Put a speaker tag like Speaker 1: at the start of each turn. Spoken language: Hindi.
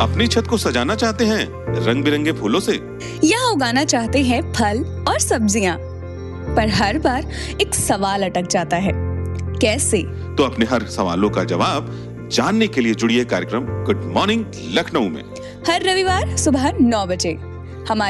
Speaker 1: अपनी छत को सजाना चाहते हैं रंग बिरंगे फूलों से,
Speaker 2: या उगाना चाहते हैं फल और सब्जियां, पर हर बार एक सवाल अटक जाता है, कैसे?
Speaker 1: तो अपने हर सवालों का जवाब जानने के लिए जुड़िए कार्यक्रम गुड मॉर्निंग लखनऊ में
Speaker 2: हर रविवार सुबह 9 बजे।